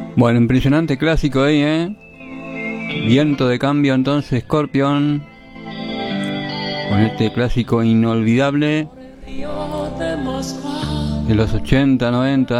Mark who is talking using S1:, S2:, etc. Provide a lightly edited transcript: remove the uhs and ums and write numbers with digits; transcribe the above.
S1: Bueno, impresionante clásico ahí, ¿eh? Viento de cambio entonces, Scorpion, con este clásico inolvidable de los 80, 90.